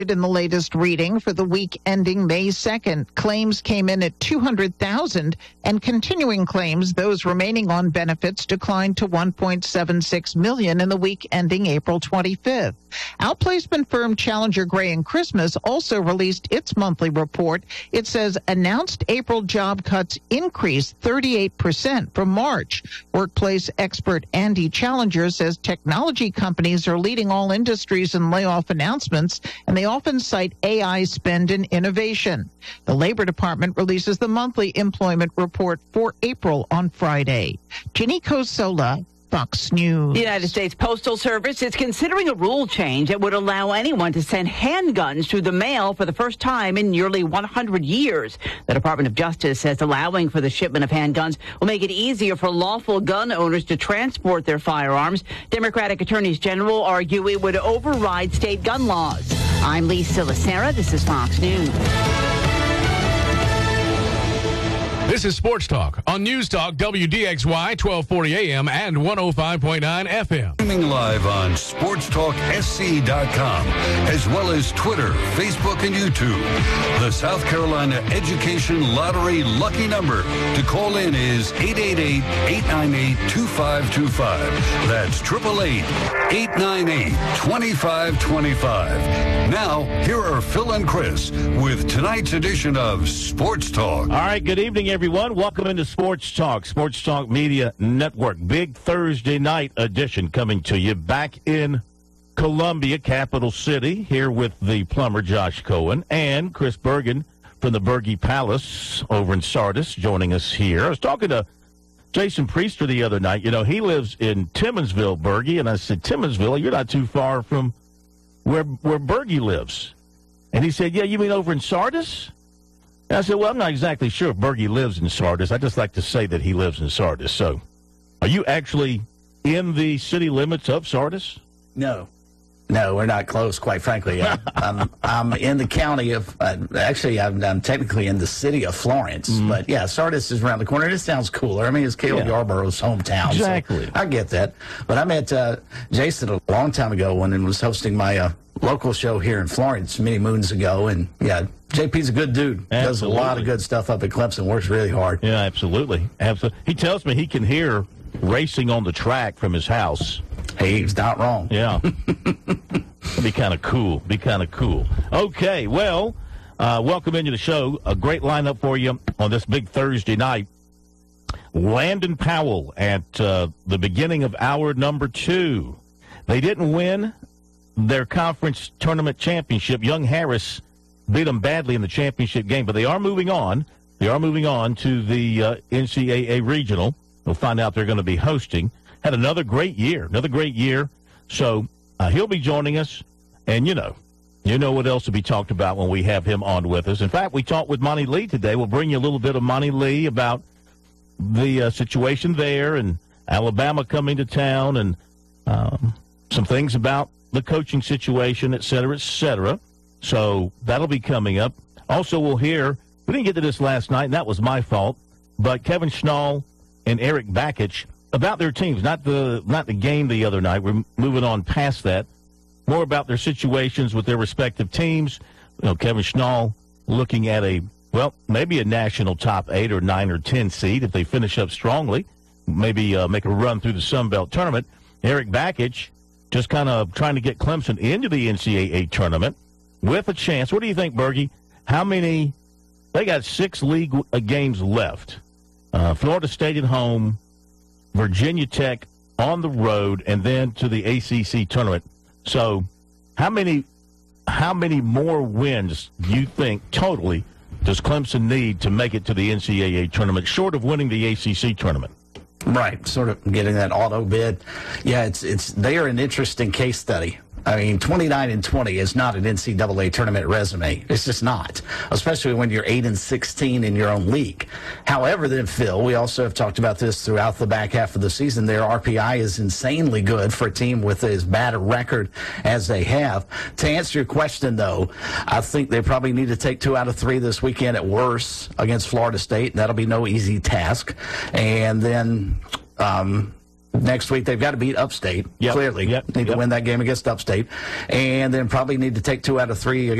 In the latest reading for the week ending May 2nd, claims came in at 200,000, and continuing claims, those remaining on benefits, declined to 1.76 million in the week ending April 25th. Outplacement firm Challenger Gray and Christmas also released its monthly report. It says announced April job cuts increased 38% from March. Workplace expert Andy Challenger says technology companies are leading all industries in layoff announcements, and they often cite AI spend and innovation. The Labor Department releases the monthly employment report for April on Friday. Ginny Cosola, Fox News. The United States Postal Service is considering a rule change that would allow anyone to send handguns through the mail for the first time in nearly 100 years. The Department of Justice says allowing for the shipment of handguns will make it easier for lawful gun owners to transport their firearms. Democratic attorneys general argue it would override state gun laws. I'm Lee Silasera. This is Fox News. This is Sports Talk on News Talk WDXY 1240 AM and 105.9 FM. Streaming live on SportsTalkSC.com, as well as Twitter, Facebook, and YouTube. The South Carolina Education Lottery lucky number to call in is 888-898-2525. That's 888-898-2525. Now, here are Phil and Chris with tonight's edition of Sports Talk. All right, good evening, everyone. Welcome into Sports Talk Media Network. Big Thursday night edition coming to you back in Columbia, capital city, here with the plumber Josh Cohen and Chris Bergen from the Berge Palace over in Sardis joining us here. I was talking to Jason Priester the other night. You know, he lives in Timmonsville, Berge, and I said, Timmonsville, you're not too far from where Berge lives. And he said, yeah, you mean over in Sardis? And I said, well, I'm not exactly sure if Berge lives in Sardis. I just like to say that he lives in Sardis. So are you actually in the city limits of Sardis? No, we're not close, quite frankly. I'm in the county of, actually, I'm technically in the city of Florence. Mm-hmm. But, yeah, Sardis is around the corner. This sounds cooler. I mean, it's Caleb Yarborough's hometown. Exactly. So I get that. But I met Jason a long time ago when he was hosting my local show here in Florence many moons ago. And, yeah, JP's a good dude. Absolutely. Does a lot of good stuff up at Clemson. Works really hard. Yeah, absolutely. He tells me he can hear racing on the track from his house. Hey, he's not wrong. Yeah. Be kind of cool. Okay, well, welcome into the show. A great lineup for you on this big Thursday night. Landon Powell at the beginning of hour number 2. They didn't win their conference tournament championship. Young Harris beat them badly in the championship game, but they are moving on. They are moving on to the NCAA regional. We'll find out they're going to be hosting. Had another great year. So he'll be joining us. And, you know what else to be talked about when we have him on with us. In fact, we talked with Monty Lee today. We'll bring you a little bit of Monty Lee about the situation there and Alabama coming to town and some things about the coaching situation, et cetera, et cetera. So that'll be coming up. Also, we'll hear, we didn't get to this last night, and that was my fault, but Kevin Schnall and Eric Bakich about their teams, not the game the other night. We're moving on past that. More about their situations with their respective teams. You know, Kevin Schnall looking at maybe a national top 8 or 9 or 10 seed if they finish up strongly. Maybe make a run through the Sun Belt tournament. Eric Bakich just kind of trying to get Clemson into the NCAA tournament with a chance. What do you think, Berge? They got 6 league games left. Florida State at home, Virginia Tech on the road, and then to the ACC tournament. So how many more wins do you think totally does Clemson need to make it to the NCAA tournament, short of winning the ACC tournament? Right, sort of getting that auto bid. Yeah, they are an interesting case study. I mean, 29-20 is not an NCAA tournament resume. It's just not, especially when you're 8-16 in your own league. However, then, Phil, we also have talked about this throughout the back half of the season. Their RPI is insanely good for a team with as bad a record as they have. To answer your question, though, I think they probably need to take 2 out of 3 this weekend at worst against Florida State. That'll be no easy task. And then Next week, they've got to beat Upstate, clearly. Need to win that game against Upstate. And then probably need to take 2 out of 3